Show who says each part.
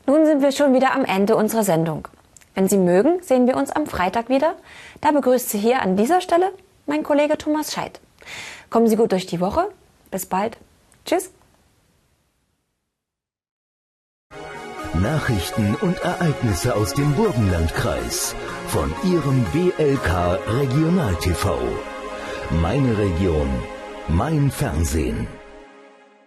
Speaker 1: Nun sind wir schon wieder am Ende unserer Sendung. Wenn Sie mögen, sehen wir uns am Freitag wieder. Da begrüßt Sie hier an dieser Stelle mein Kollege Thomas Scheidt. Kommen Sie gut durch die Woche. Bis bald. Tschüss.
Speaker 2: Nachrichten und Ereignisse aus dem Burgenlandkreis von Ihrem WLK Regional TV. Meine Region, mein Fernsehen.